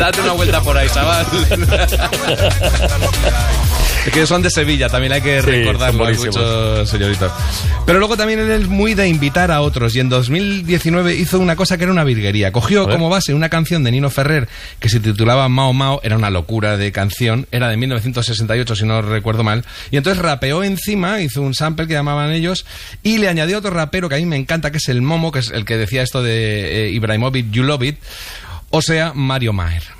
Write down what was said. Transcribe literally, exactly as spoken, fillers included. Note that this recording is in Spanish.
Date una vuelta por ahí, chaval. Es que son de Sevilla, también hay que Sí, recordarlo, hay muchos señoritos. Pero luego también él es muy de invitar a otros, y en dos mil diecinueve hizo una cosa que era una virguería. Cogió como base una canción de Nino Ferrer que se titulaba Mao Mao, era una locura de canción, era de mil novecientos sesenta y ocho si no recuerdo mal, y entonces rapeó encima, hizo un sample que llamaban ellos, y le añadió otro rapero que a mí me encanta, que es el Momo, que es el que decía esto de eh, Ibrahimovic, You Love It, o sea, Mario Maer.